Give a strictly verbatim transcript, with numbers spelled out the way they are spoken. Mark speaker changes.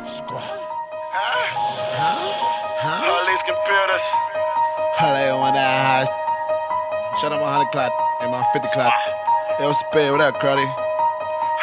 Speaker 1: Squad.
Speaker 2: Huh?
Speaker 1: Huh?
Speaker 2: Police computers.
Speaker 1: Holla on that high. Shut up, one hundred clock. And my fifty clock. Yo, spare, what up, Cruddy?